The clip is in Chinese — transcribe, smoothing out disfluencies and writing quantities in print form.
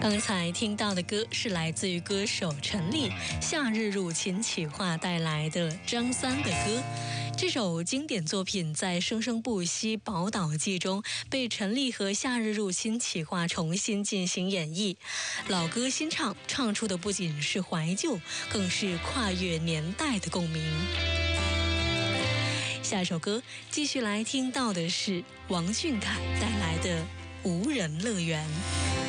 刚才听到的歌是来自于歌手陈粒《夏日入侵企划》带来的张三的歌。这首经典作品在《生生不息宝岛记》中被陈粒和夏日入侵企划重新进行演绎，老歌新唱，唱出的不仅是怀旧，更是跨越年代的共鸣。下一首歌继续来听到的是王俊凯带来的《无人乐园》。